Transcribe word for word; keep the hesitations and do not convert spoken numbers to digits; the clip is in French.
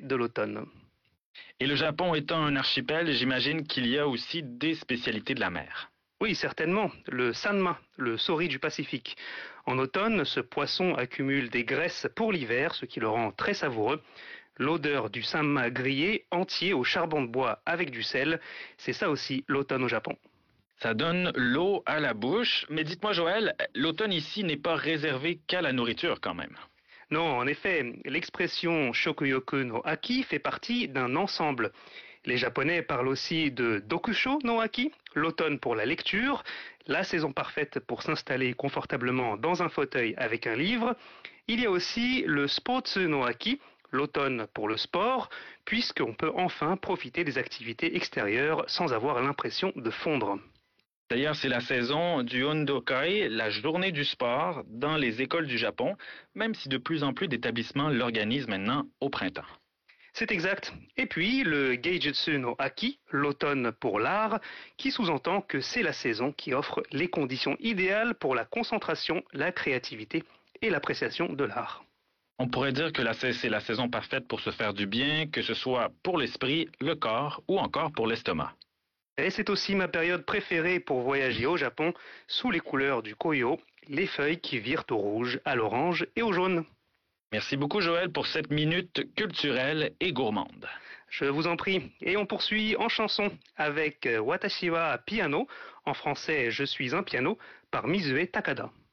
de l'automne. Et le Japon étant un archipel, j'imagine qu'il y a aussi des spécialités de la mer. Oui, certainement, le sanma, le sori du Pacifique. En automne, ce poisson accumule des graisses pour l'hiver, ce qui le rend très savoureux. L'odeur du sanma grillé entier au charbon de bois avec du sel, c'est ça aussi l'automne au Japon. Ça donne l'eau à la bouche, mais dites-moi Joël, l'automne ici n'est pas réservé qu'à la nourriture quand même. Non, en effet, l'expression shokuyoku no aki fait partie d'un ensemble. Les Japonais parlent aussi de dokusho no aki, l'automne pour la lecture, la saison parfaite pour s'installer confortablement dans un fauteuil avec un livre. Il y a aussi le spotsu no aki, l'automne pour le sport, puisqu'on peut enfin profiter des activités extérieures sans avoir l'impression de fondre. D'ailleurs, c'est la saison du Hondokai, la journée du sport, dans les écoles du Japon, même si de plus en plus d'établissements l'organisent maintenant au printemps. C'est exact. Et puis le Geijutsu no Aki, l'automne pour l'art, qui sous-entend que c'est la saison qui offre les conditions idéales pour la concentration, la créativité et l'appréciation de l'art. On pourrait dire que la- c'est la saison parfaite pour se faire du bien, que ce soit pour l'esprit, le corps ou encore pour l'estomac. Et c'est aussi ma période préférée pour voyager au Japon, sous les couleurs du koyo, les feuilles qui virent au rouge, à l'orange et au jaune. Merci beaucoup Joël pour cette minute culturelle et gourmande. Je vous en prie. Et on poursuit en chanson avec Watashi wa piano, en français Je suis un piano, par Misue Takada.